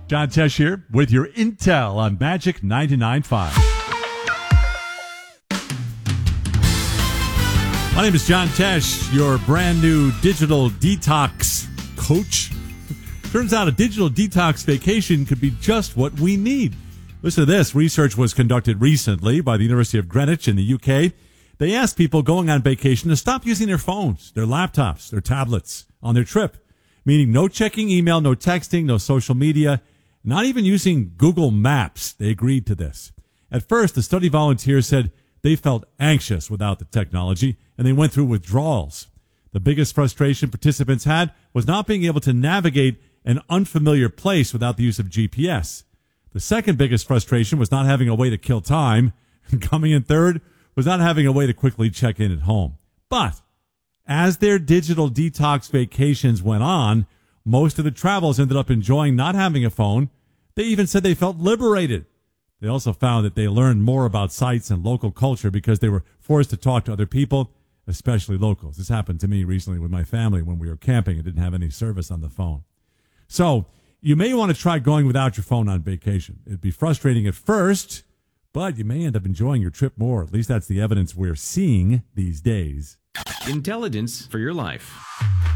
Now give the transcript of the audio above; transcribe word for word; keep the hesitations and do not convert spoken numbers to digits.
John Tesh here with your intel on Magic ninety-nine point five. My name is John Tesh, your brand new digital detox coach. Turns out a digital detox vacation could be just what we need. Listen to this. Research was conducted recently by the University of Greenwich in the U K. They asked people going on vacation to stop using their phones, their laptops, their tablets on their trip, meaning no checking email, no texting, no social media, not even using Google Maps. They agreed to this. At first, the study volunteers said they felt anxious without the technology, and they went through withdrawals. The biggest frustration participants had was not being able to navigate an unfamiliar place without the use of G P S. The second biggest frustration was not having a way to kill time. And coming in third was not having a way to quickly check in at home. But as their digital detox vacations went on, most of the travelers ended up enjoying not having a phone. They even said they felt liberated. They also found that they learned more about sites and local culture because they were forced to talk to other people, especially locals. This happened to me recently with my family when we were camping and didn't have any service on the phone. So you may want to try going without your phone on vacation. It'd be frustrating at first, but you may end up enjoying your trip more. At least that's the evidence we're seeing these days. Intelligence for your life.